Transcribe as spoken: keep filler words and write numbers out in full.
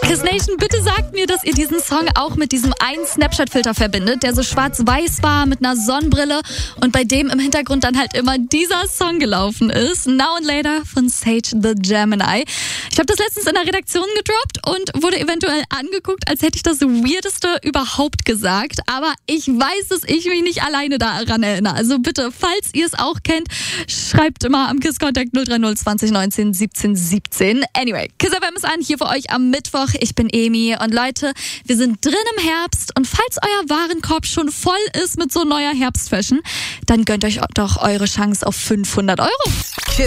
Kiss Nation, bitte sagt mir, dass ihr diesen Song auch mit diesem einen Snapchat-Filter verbindet, der so schwarz-weiß war mit einer Sonnenbrille und bei dem im Hintergrund dann halt immer dieser Song gelaufen ist. Now and Later von Sage the Gemini. Ich habe das letztens in der Redaktion gedroppt und wurde eventuell angeguckt, als hätte ich das Weirdeste überhaupt gesagt. Aber ich weiß, dass ich mich nicht alleine daran erinnere. Also bitte, falls ihr es auch kennt, schreibt immer am KISS-Kontakt null drei null zwanzig neunzehn siebzehn siebzehn. Anyway, KISS F M ist an, hier für euch am Mittwoch. Ich bin Emi und Leute, wir sind drin im Herbst und falls euer Warenkorb schon voll ist mit so neuer Herbstfashion, dann gönnt euch doch eure Chance auf fünfhundert Euro.